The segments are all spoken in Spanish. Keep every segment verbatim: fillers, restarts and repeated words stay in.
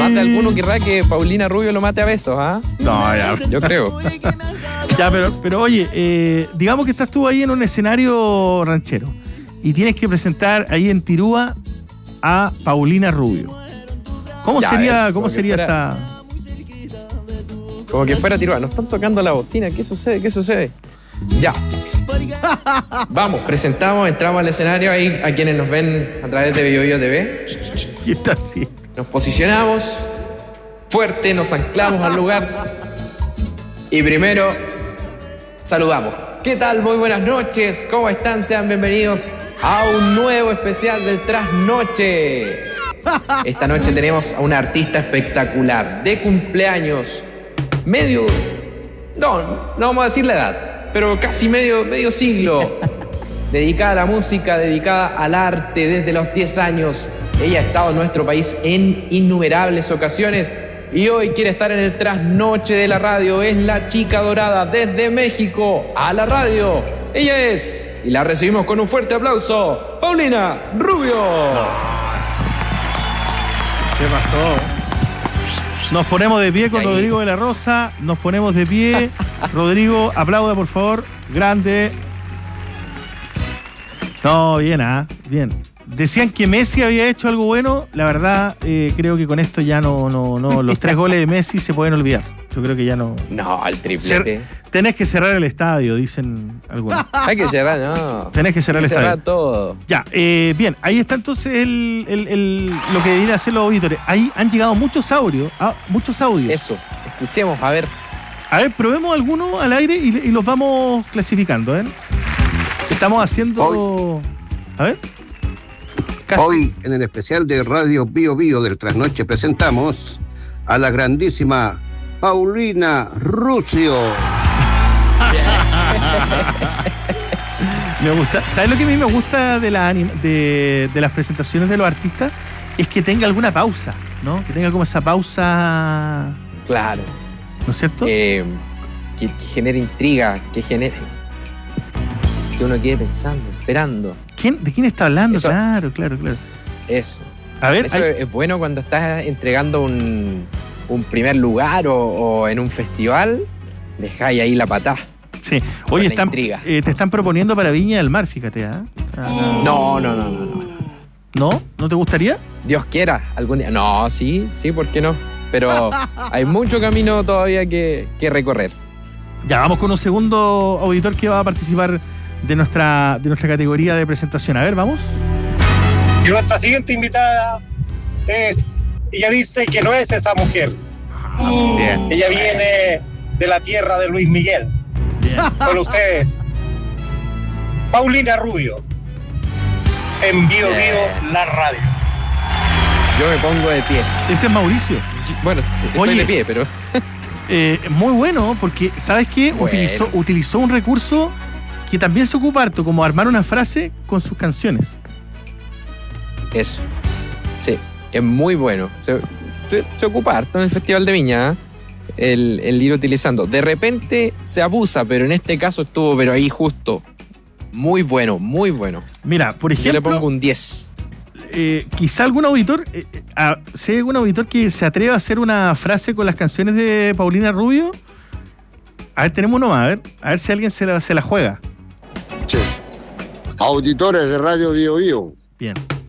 más de alguno querrá que Paulina Rubio lo mate a besos, ¿ah? ¿eh? No, ya. Yo creo. Ya, pero, pero oye, eh, digamos que estás tú ahí en un escenario ranchero y tienes que presentar ahí en Tirúa a Paulina Rubio. ¿Cómo Ya, sería, ver, cómo sería fuera, esa...? Como que fuera Tirúa. Nos están tocando la bocina. ¿Qué sucede? ¿Qué sucede? Ya. Vamos, presentamos, entramos al escenario ahí a quienes nos ven a través de Bio Bio T V. ¿Qué está así? Nos posicionamos fuerte, nos anclamos al lugar y primero saludamos. ¿Qué tal? Muy buenas noches. ¿Cómo están? Sean bienvenidos a un nuevo especial del Trasnoche. Esta noche tenemos a una artista espectacular de cumpleaños. Medio... No, no vamos a decir la edad, pero casi medio, medio siglo. Dedicada a la música, dedicada al arte desde los diez años. Ella ha estado en nuestro país en innumerables ocasiones y hoy quiere estar en el Trasnoche de la radio. Es la chica dorada desde México a la radio. Ella es, y la recibimos con un fuerte aplauso, Paulina Rubio. ¿Qué pasó? Nos ponemos de pie con Ahí. Rodrigo de la Rosa. Nos ponemos de pie. Rodrigo, aplauda por favor. Grande. No, bien, ah, bien. Decían que Messi había hecho algo bueno. La verdad, eh, creo que con esto ya no, no, no. Los tres goles de Messi se pueden olvidar. Yo creo que ya no. No, al triplete. Cer- tenés que cerrar el estadio, dicen algunos. Hay que cerrar, no. Tenés que cerrar Hay el que cerrar estadio. todo. Ya, eh, bien, ahí está entonces el, el- el- lo que deberían hacer los auditores. Ahí han llegado muchos audios, ah, muchos audios. Eso, escuchemos, a ver. A ver, probemos algunos al aire y, y los vamos clasificando, ¿eh? Estamos haciendo... Hoy. A ver. Casi. Hoy, en el especial de Radio Bio Bio del Trasnoche, presentamos a la grandísima Paulina Rubio. Me gusta. ¿Sabes lo que a mí me gusta de, la anim- de, de las presentaciones de los artistas? Es que tenga alguna pausa, ¿no? Que tenga como esa pausa, Claro. ¿no es cierto? Eh, que, que genere intriga, que genere... Que uno quede pensando, esperando. ¿Quién, ¿De quién está hablando? Eso- Claro, claro, claro. Eso. A ver, Eso hay- es bueno cuando estás entregando un, un primer lugar o, o en un festival. Dejáis ahí la patá. sí. con Oye, la están, intriga. eh, te están proponiendo para Viña del Mar, fíjate, ¿ah? Ah, No, no, no, no, no. ¿No? ¿No te gustaría? Dios quiera, algún día. No, sí, sí, ¿por qué no? Pero hay mucho camino todavía que, que recorrer. Ya, vamos con un segundo auditor que va a participar de nuestra, de nuestra categoría de presentación. A ver, vamos. Y nuestra siguiente invitada es, ella dice que no es esa mujer. Bien. Ella viene de la tierra de Luis Miguel. Bien. Con ustedes, Paulina Rubio, en Bio Bien. Bio, la radio. Yo me pongo de pie. Ese es Mauricio. Bueno, estoy Oye. de pie, pero... Eh, muy bueno, porque, ¿sabes qué? Bueno. Utilizó, utilizó un recurso que también se ocupa harto, como armar una frase con sus canciones. Eso. Sí, es muy bueno. Se, se, se ocupa harto en el Festival de Viña, ¿eh? el, el ir utilizando. De repente se abusa, pero en este caso estuvo, pero ahí justo. Muy bueno, muy bueno. Mira, por Yo le ejemplo, pongo un diez. eh, quizá algún auditor, eh, eh, ah, sé algún auditor que se atreva a hacer una frase con las canciones de Paulina Rubio. A ver, tenemos uno más, a ver, a ver si alguien se la, se la juega. Auditores de Radio Bio Bio, Bien.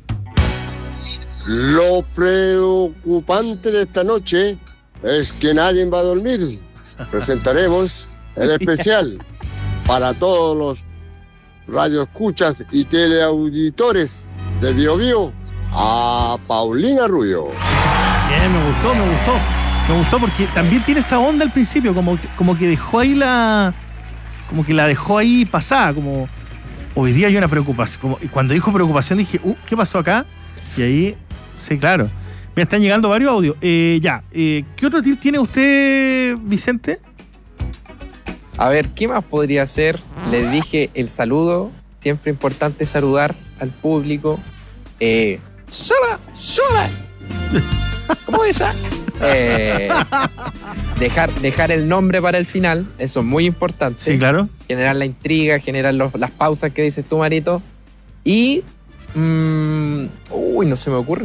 lo preocupante de esta noche es que nadie va a dormir. Presentaremos el especial para todos los radioescuchas y teleauditores de Bio Bio a Paulina Rubio. Bien, me gustó, me gustó. Me gustó porque también tiene esa onda al principio, como, que- como que dejó ahí la. Como que la dejó ahí pasada, como. Hoy día hay una preocupación. Como, y cuando dijo preocupación dije, uh, ¿qué pasó acá? Y ahí, sí, claro. Me están llegando varios audios. Eh, ya, eh, ¿qué otro tip tiene usted, Vicente? A ver, ¿qué más podría hacer? Les dije el saludo. Siempre importante saludar al público. Eh, ¡Sola! ¡Sola! ¿Cómo es esa? Eh, dejar, dejar el nombre para el final. Eso es muy importante. Sí, claro. Generar la intriga, generar los- las pausas que dices tú, Marito. Y... mm, uy, no se me ocurre